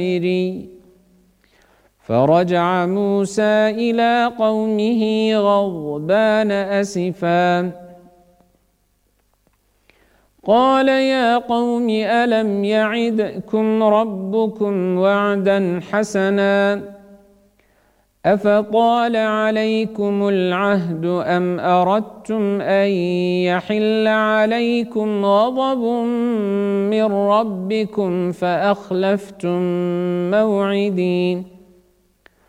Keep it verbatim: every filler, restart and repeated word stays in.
فرجع موسى إلى قومه غضبان أسفا قال يا قوم ألم يعدكم ربكم وعدا حسنا أفطال عليكم العهد أم أردتم أن يحل عليكم غضب من ربكم فأخلفتم موعدي